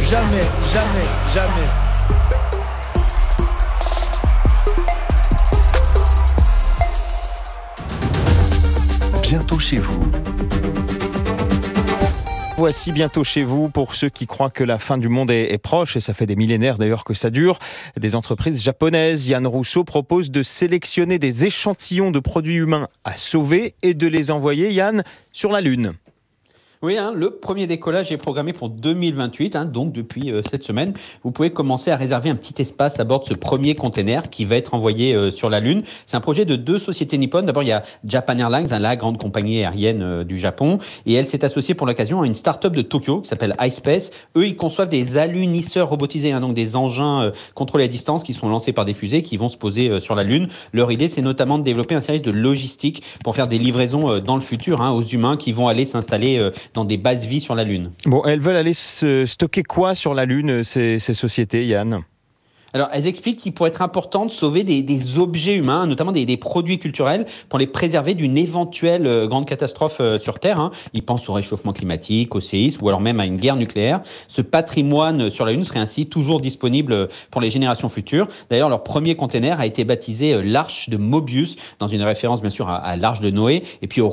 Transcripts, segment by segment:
jamais, jamais, jamais. Bientôt chez vous. Voici bientôt chez vous pour ceux qui croient que la fin du monde est proche, et ça fait des millénaires d'ailleurs que ça dure. Des entreprises japonaises, Yann Rousseau propose de sélectionner des échantillons de produits humains à sauver et de les envoyer, Yann, sur la Lune. Oui, le premier décollage est programmé pour 2028, donc depuis cette semaine. Vous pouvez commencer à réserver un petit espace à bord de ce premier container qui va être envoyé sur la Lune. C'est un projet de 2 sociétés nippones. D'abord, il y a Japan Airlines, la grande compagnie aérienne du Japon, et elle s'est associée pour l'occasion à une start-up de Tokyo qui s'appelle iSpace. Eux, ils conçoivent des alunisseurs robotisés, donc des engins contrôlés à distance qui sont lancés par des fusées qui vont se poser sur la Lune. Leur idée, c'est notamment de développer un service de logistique pour faire des livraisons dans le futur aux humains qui vont aller s'installer dans des bases vie sur la Lune. Bon, elles veulent aller stocker quoi sur la Lune, ces sociétés, Yann ? Alors, elles expliquent qu'il pourrait être important de sauver des objets humains, notamment des produits culturels, pour les préserver d'une éventuelle grande catastrophe sur Terre. Ils pensent au réchauffement climatique, au séisme ou alors même à une guerre nucléaire. Ce patrimoine sur la Lune serait ainsi toujours disponible pour les générations futures. D'ailleurs, leur premier container a été baptisé l'Arche de Mobius, dans une référence bien sûr à l'Arche de Noé, et puis au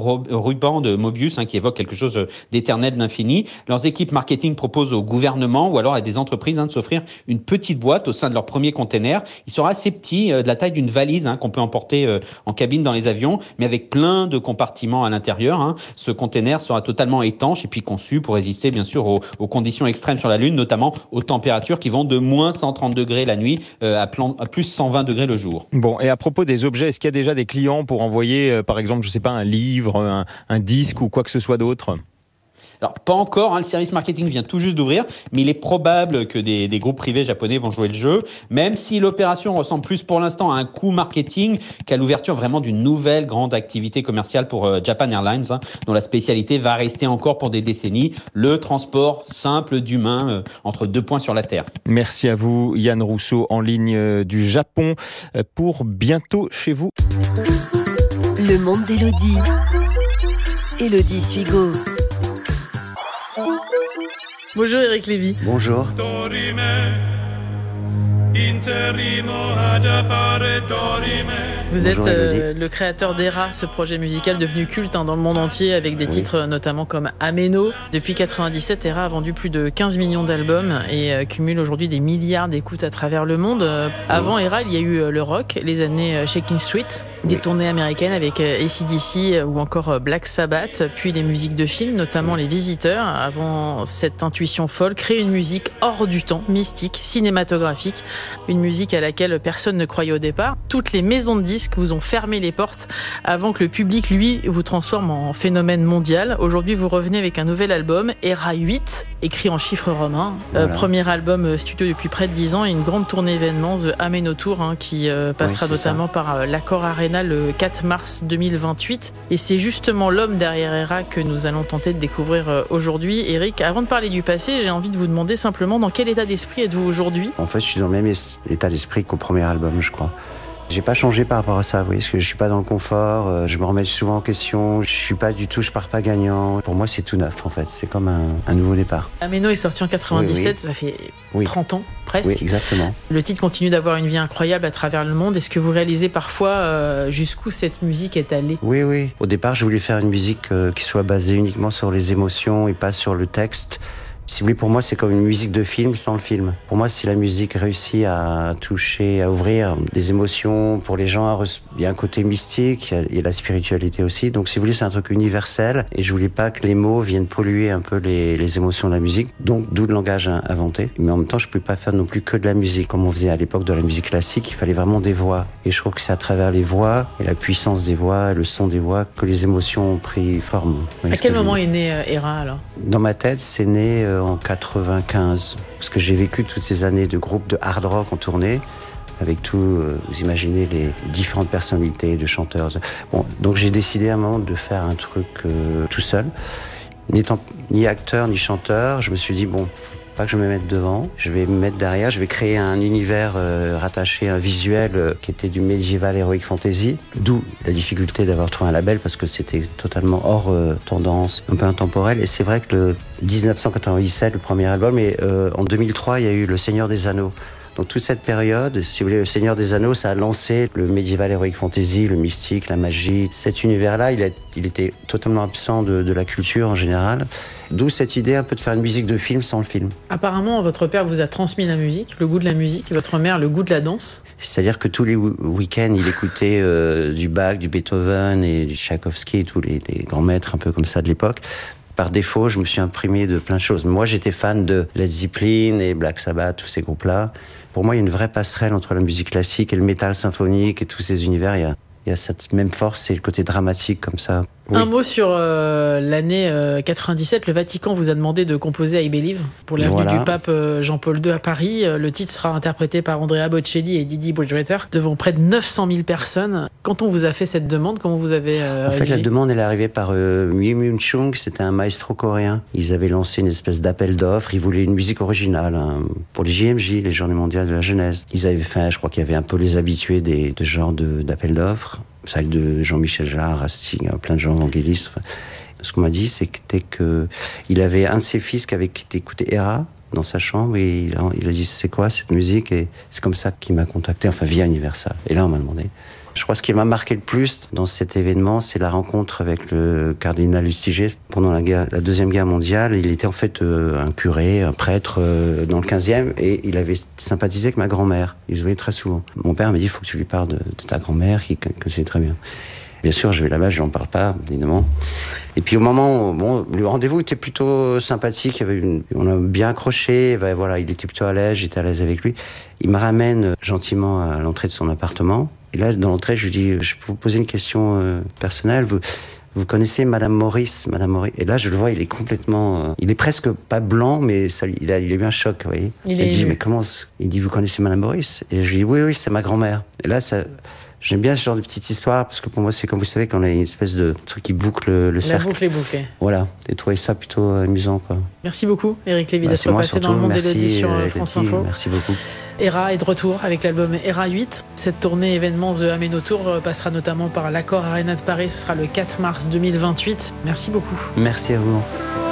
ruban de Mobius, qui évoque quelque chose d'éternel, d'infini. Leurs équipes marketing proposent au gouvernement ou alors à des entreprises de s'offrir une petite boîte au sein de leur premier container. Il sera assez petit, de la taille d'une valise qu'on peut emporter en cabine dans les avions, mais avec plein de compartiments à l'intérieur. Ce container sera totalement étanche et puis conçu pour résister bien sûr aux conditions extrêmes sur la Lune, notamment aux températures qui vont de moins 130 degrés la nuit à plus 120 degrés le jour. Bon, et à propos des objets, est-ce qu'il y a déjà des clients pour envoyer, par exemple, je sais pas, un livre, un disque ou quoi que ce soit d'autre ? Alors, pas encore, le service marketing vient tout juste d'ouvrir, mais il est probable que des groupes privés japonais vont jouer le jeu, même si l'opération ressemble plus pour l'instant à un coup marketing qu'à l'ouverture vraiment d'une nouvelle grande activité commerciale pour Japan Airlines, dont la spécialité va rester encore pour des décennies, le transport simple d'humains entre 2 points sur la Terre. Merci à vous, Yann Rousseau, en ligne du Japon, pour bientôt chez vous. Le monde d'Élodie. Élodie Suigo. Bonjour Eric Lévy. Bonjour. Vous êtes le créateur d'Era, ce projet musical devenu culte dans le monde entier avec des titres notamment comme Ameno. Depuis 1997, Era a vendu plus de 15 millions d'albums et cumule aujourd'hui des milliards d'écoutes à travers le monde. Avant Era, il y a eu le rock, les années Shaking Street, des tournées américaines avec AC/DC ou encore Black Sabbath, puis les musiques de films, notamment Les Visiteurs. Avant cette intuition folle, créer une musique hors du temps, mystique, cinématographique, une musique à laquelle personne ne croyait au départ. Toutes les maisons de disques vous ont fermé les portes avant que le public, lui, vous transforme en phénomène mondial. Aujourd'hui, vous revenez avec un nouvel album, Era 8, écrit en chiffres romains. Voilà. Premier album studio depuis près de 10 ans et une grande tournée événement, The Ameno Tour, qui passera notamment par l'Accor Arena le 4 mars 2028. Et c'est justement l'homme derrière Era que nous allons tenter de découvrir aujourd'hui. Eric, avant de parler du passé, j'ai envie de vous demander simplement dans quel état d'esprit êtes-vous aujourd'hui ? En fait, je suis dans le même état d'esprit qu'au premier album, je crois. J'ai pas changé par rapport à ça, vous voyez, parce que je suis pas dans le confort, je me remets souvent en question, je pars pas gagnant. Pour moi, c'est tout neuf, en fait, c'est comme un nouveau départ. Ameno est sorti en 97, ça fait 30 ans, presque. Oui, exactement. Le titre continue d'avoir une vie incroyable à travers le monde. Est-ce que vous réalisez parfois jusqu'où cette musique est allée ? Oui. Au départ, je voulais faire une musique qui soit basée uniquement sur les émotions et pas sur le texte. Si vous voulez, pour moi, c'est comme une musique de film sans le film. Pour moi, si la musique réussit à toucher, à ouvrir des émotions pour les gens, il y a un côté mystique, il y a la spiritualité aussi. Donc, si vous voulez, c'est un truc universel. Et je voulais pas que les mots viennent polluer un peu les émotions de la musique. Donc, d'où le langage inventé. Mais en même temps, je pouvais pas faire non plus que de la musique. Comme on faisait à l'époque de la musique classique, il fallait vraiment des voix. Et je trouve que c'est à travers les voix et la puissance des voix, le son des voix, que les émotions ont pris forme. À quel moment est né Era, alors ? Dans ma tête, c'est né en 95, parce que j'ai vécu toutes ces années de groupes de hard rock en tournée, avec tout, vous imaginez les différentes personnalités de chanteurs. Bon, donc j'ai décidé à un moment de faire un truc tout seul. N'étant ni acteur ni chanteur, je me suis dit, bon, faut pas que je me mette devant. Je vais me mettre derrière. Je vais créer un univers rattaché à un visuel qui était du médiéval heroic fantasy. D'où la difficulté d'avoir trouvé un label parce que c'était totalement hors tendance, un peu intemporel. Et c'est vrai que le 1997, le premier album, et en 2003, il y a eu Le Seigneur des Anneaux. Donc toute cette période, si vous voulez, Le Seigneur des Anneaux, ça a lancé le médiéval heroic fantasy, le mystique, la magie. Cet univers-là, il était totalement absent de la culture en général. D'où cette idée un peu de faire une musique de film sans le film. Apparemment, votre père vous a transmis la musique, le goût de la musique, votre mère le goût de la danse. C'est-à-dire que tous les week-ends, il écoutait du Bach, du Beethoven et du Tchaïkovski, tous les grands maîtres un peu comme ça de l'époque. Par défaut, je me suis imprimé de plein de choses. Moi, j'étais fan de Led Zeppelin et Black Sabbath, tous ces groupes-là. Pour moi, il y a une vraie passerelle entre la musique classique et le métal symphonique et tous ces univers. Il y a cette même force, c'est le côté dramatique comme ça. Oui. Un mot sur l'année 97. Le Vatican vous a demandé de composer I Believe pour l'avenue du pape Jean-Paul II à Paris. Le titre sera interprété par Andrea Bocelli et Didi Bridgewater devant près de 900 000 personnes. Quand on vous a fait cette demande, comment vous avez En fait, la demande, elle est arrivée par Wim Wim Chung. C'était un maestro coréen. Ils avaient lancé une espèce d'appel d'offres. Ils voulaient une musique originale pour les JMJ, les Journées mondiales de la jeunesse. Ils avaient fait, je crois qu'il y avait un peu les habitués de ce genre d'appel d'offres. Celle de Jean-Michel Jarre, Rastig, plein de gens évangélistes. Ce qu'on m'a dit, c'était qu'il avait un de ses fils qui avait écouté Héra dans sa chambre et il a dit c'est quoi cette musique, et c'est comme ça qu'il m'a contacté, enfin via Universal. Et là on m'a demandé. Je crois que ce qui m'a marqué le plus dans cet événement, c'est la rencontre avec le cardinal Lustiger. Pendant la Deuxième Guerre mondiale, il était en fait un curé, un prêtre dans le 15e, et il avait sympathisé avec ma grand-mère. Il se voyait très souvent. Mon père m'a dit, il faut que tu lui parles de ta grand-mère, qui connaissait très bien. Bien sûr, je vais là-bas, je n'en parle pas, évidemment. Et puis au moment, le rendez-vous était plutôt sympathique, on a bien accroché, voilà, il était plutôt à l'aise, j'étais à l'aise avec lui. Il me ramène gentiment à l'entrée de son appartement. Et là, dans l'entrée, je lui dis, je peux vous poser une question personnelle. Vous connaissez Madame Maurice? Et là, je le vois, il est complètement... il est presque pas blanc, mais il a eu un choc, vous voyez. Il dit, mais comment... Il dit, vous connaissez Madame Maurice? Et je lui dis, oui, c'est ma grand-mère. Et là, j'aime bien ce genre de petite histoire, parce que pour moi, c'est comme vous savez, quand on a une espèce de truc qui boucle le cercle. La boucle est bouclée. Voilà, et trouver ça plutôt amusant, quoi. Merci beaucoup, Éric Lévy, d'être passé dans le monde d'Élodie sur France Info. Merci beaucoup. Héra est de retour avec l'album Héra 8. Cette tournée événement The Ameno Tour passera notamment par l'Accor Arena de Paris. Ce sera le 4 mars 2028. Merci beaucoup. Merci à vous.